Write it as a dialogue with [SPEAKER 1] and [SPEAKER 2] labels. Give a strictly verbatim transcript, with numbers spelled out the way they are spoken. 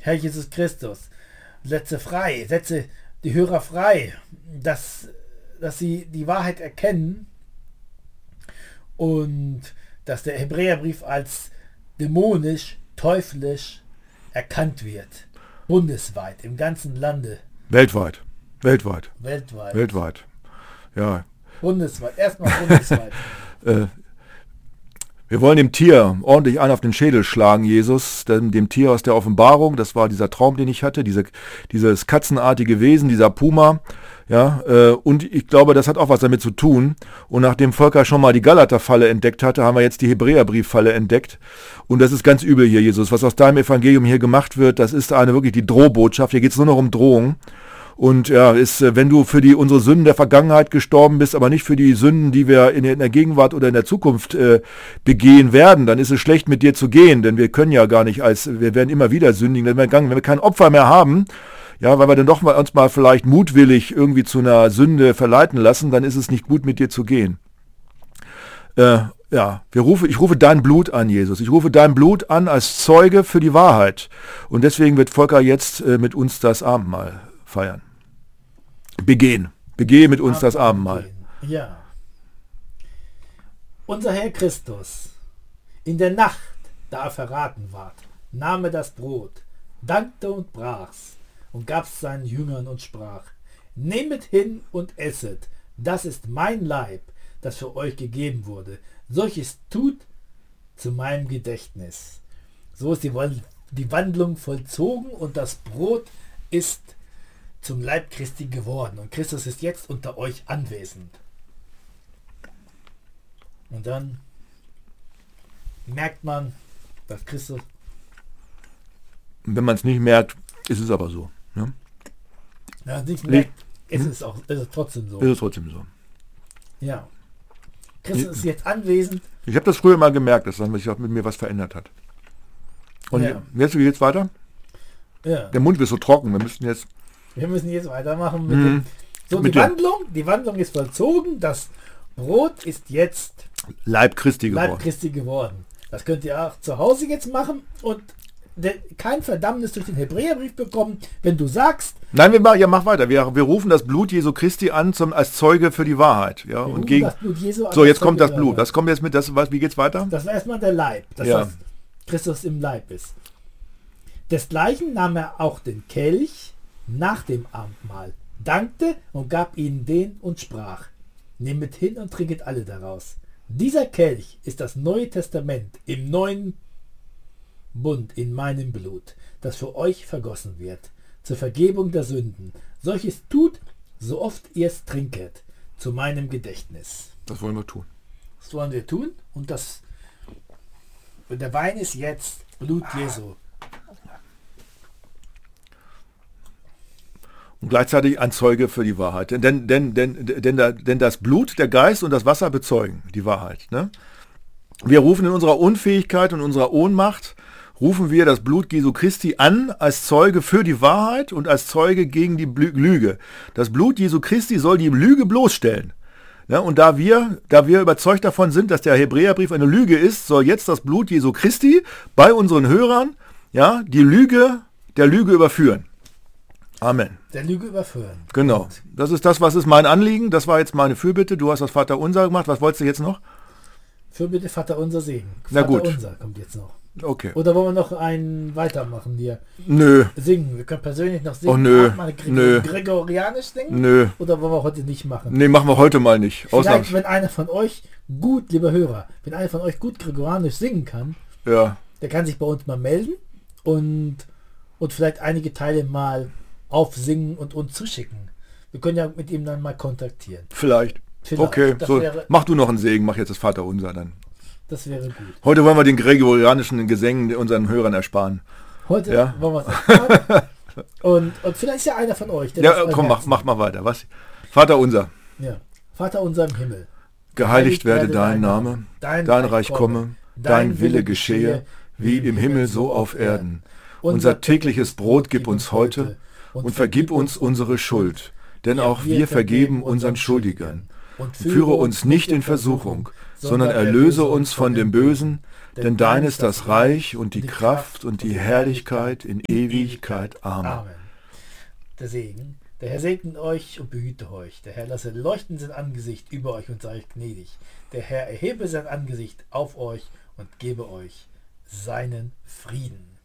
[SPEAKER 1] Herr Jesus Christus, setze frei, setze die Hörer frei, dass, dass sie die Wahrheit erkennen und dass der Hebräerbrief als dämonisch, teuflisch erkannt wird. Bundesweit, im ganzen Lande.
[SPEAKER 2] Weltweit. Weltweit.
[SPEAKER 1] Weltweit.
[SPEAKER 2] Weltweit. Ja.
[SPEAKER 1] Bundesweit. Erstmal bundesweit.
[SPEAKER 2] äh, wir wollen dem Tier ordentlich einen auf den Schädel schlagen, Jesus, dem, dem Tier aus der Offenbarung. Das war dieser Traum, den ich hatte, diese, dieses katzenartige Wesen, dieser Puma. Ja, äh, und ich glaube, das hat auch was damit zu tun. Und nachdem Volker schon mal die Galater-Falle entdeckt hatte, haben wir jetzt die Hebräerbrief-Falle entdeckt. Und das ist ganz übel hier, Jesus. Was aus deinem Evangelium hier gemacht wird, das ist eine wirklich die Drohbotschaft. Hier geht es nur noch um Drohung. Und ja, ist, wenn du für die unsere Sünden der Vergangenheit gestorben bist, aber nicht für die Sünden, die wir in, in der Gegenwart oder in der Zukunft äh, begehen werden, dann ist es schlecht, mit dir zu gehen, denn wir können ja gar nicht als, wir werden immer wieder sündigen, wenn wir, wenn wir kein Opfer mehr haben, ja, weil wir dann doch mal, uns mal vielleicht mutwillig irgendwie zu einer Sünde verleiten lassen, dann ist es nicht gut, mit dir zu gehen. Äh, ja, wir rufe, ich rufe dein Blut an, Jesus. Ich rufe dein Blut an als Zeuge für die Wahrheit. Und deswegen wird Volker jetzt äh, mit uns das Abendmahl feiern. Begehen. Begehe mit uns das Abendmahl.
[SPEAKER 1] Ja. Unser Herr Christus, in der Nacht, da er verraten ward, nahm er das Brot, dankte und brach's und gab's seinen Jüngern und sprach: Nehmet hin und esset, das ist mein Leib, das für euch gegeben wurde. Solches tut zu meinem Gedächtnis. So ist die, die Wandlung vollzogen und das Brot ist zum Leib Christi geworden. Und Christus ist jetzt unter euch anwesend. Und dann merkt man, dass Christus...
[SPEAKER 2] Wenn man es nicht merkt, ist es aber so. Ne?
[SPEAKER 1] Ja, nicht merkt, ist hm? es auch, ist es trotzdem so.
[SPEAKER 2] Ist es trotzdem so.
[SPEAKER 1] Ja. Christus ist jetzt anwesend.
[SPEAKER 2] Ich habe das früher mal gemerkt, dass sich mit mir was verändert hat. Und ja. Jetzt geht's weiter?
[SPEAKER 1] Ja.
[SPEAKER 2] Der Mund wird so trocken, wir müssen jetzt...
[SPEAKER 1] Wir müssen jetzt weitermachen mit
[SPEAKER 2] mhm.
[SPEAKER 1] dem... So,
[SPEAKER 2] mit
[SPEAKER 1] die Wandlung, die Wandlung ist vollzogen, das Brot ist jetzt
[SPEAKER 2] Leib Christi geworden.
[SPEAKER 1] Leib Christi geworden. Das könnt ihr auch zu Hause jetzt machen und de, kein Verdammnis durch den Hebräerbrief bekommen, wenn du sagst...
[SPEAKER 2] Nein, wir machen, ja, mach weiter. Wir, wir rufen das Blut Jesu Christi an zum, als Zeuge für die Wahrheit. Ja, und gegen,
[SPEAKER 1] das Blut Jesu an
[SPEAKER 2] so, jetzt kommt das
[SPEAKER 1] Zeuge
[SPEAKER 2] Blut. Was kommt jetzt mit? Das, was, wie geht's weiter?
[SPEAKER 1] Das war erstmal der Leib, dass
[SPEAKER 2] ja.
[SPEAKER 1] das Christus im Leib ist. Desgleichen nahm er auch den Kelch nach dem Abendmahl, dankte und gab ihnen den und sprach: Nehmet hin und trinket alle daraus. Dieser Kelch ist das Neue Testament im neuen Bund in meinem Blut, das für euch vergossen wird, zur Vergebung der Sünden. Solches tut, so oft ihr es trinket, zu meinem Gedächtnis.
[SPEAKER 2] Das wollen wir tun.
[SPEAKER 1] Das wollen wir tun und das und der Wein ist jetzt Blut Jesu.
[SPEAKER 2] Und gleichzeitig ein Zeuge für die Wahrheit. Denn, denn, denn, denn, denn das Blut, der Geist und das Wasser bezeugen die Wahrheit. Ne? Wir rufen in unserer Unfähigkeit und unserer Ohnmacht, rufen wir das Blut Jesu Christi an als Zeuge für die Wahrheit und als Zeuge gegen die Lüge. Das Blut Jesu Christi soll die Lüge bloßstellen. Ja, und da wir, da wir überzeugt davon sind, dass der Hebräerbrief eine Lüge ist, soll jetzt das Blut Jesu Christi bei unseren Hörern ja, die Lüge der Lüge überführen. Amen.
[SPEAKER 1] Der Lüge überführen.
[SPEAKER 2] Genau. Das ist das, was ist mein Anliegen. Das war jetzt meine Fürbitte. Du hast das Vaterunser gemacht. Was wolltest du jetzt noch?
[SPEAKER 1] Fürbitte Vaterunser Segen.
[SPEAKER 2] Na gut.
[SPEAKER 1] Vaterunser kommt jetzt noch.
[SPEAKER 2] Okay.
[SPEAKER 1] Oder wollen wir noch einen weitermachen hier?
[SPEAKER 2] Nö.
[SPEAKER 1] Singen. Wir können persönlich noch singen.
[SPEAKER 2] Oh nö.
[SPEAKER 1] Mal Gregor-
[SPEAKER 2] Nö.
[SPEAKER 1] Gregorianisch singen?
[SPEAKER 2] Nö.
[SPEAKER 1] Oder wollen wir heute nicht machen?
[SPEAKER 2] Nee, machen wir heute mal nicht.
[SPEAKER 1] Vielleicht,
[SPEAKER 2] Ausnahms-
[SPEAKER 1] wenn einer von euch gut, lieber Hörer, wenn einer von euch gut Gregorianisch singen kann,
[SPEAKER 2] ja.
[SPEAKER 1] der kann sich bei uns mal melden und, und vielleicht einige Teile mal aufsingen und uns zuschicken. Wir können ja mit ihm dann mal kontaktieren.
[SPEAKER 2] Vielleicht.
[SPEAKER 1] Vielleicht.
[SPEAKER 2] Okay,
[SPEAKER 1] Das
[SPEAKER 2] so,
[SPEAKER 1] wäre-
[SPEAKER 2] mach du noch einen Segen, mach jetzt das Vaterunser dann.
[SPEAKER 1] Das wäre gut.
[SPEAKER 2] Heute wollen wir den gregorianischen Gesängen unseren Hörern ersparen.
[SPEAKER 1] Heute
[SPEAKER 2] Ja.
[SPEAKER 1] wollen wir es erfahren. und, und vielleicht ist ja einer von euch, der
[SPEAKER 2] Ja,
[SPEAKER 1] das beim
[SPEAKER 2] komm, mach,
[SPEAKER 1] Herzen
[SPEAKER 2] mach mal weiter. Was? Vaterunser,
[SPEAKER 1] Ja. Vater unser im Himmel,
[SPEAKER 2] geheiligt werde dein Name, dein Reich komme, dein Wille geschehe, wie im Himmel so auf Erden. Unser tägliches Brot gib uns heute und vergib uns unsere Schuld, denn auch wir vergeben unseren Schuldigern. Und führe uns nicht in Versuchung, sondern erlöse uns von dem Bösen, denn dein ist das Reich und die Kraft und die Herrlichkeit in Ewigkeit. Amen.
[SPEAKER 1] Amen. Der Segen. Der Herr segne euch und behüte euch. Der Herr lasse leuchten sein Angesicht über euch und sei euch gnädig. Der Herr erhebe sein Angesicht auf euch und gebe euch seinen Frieden.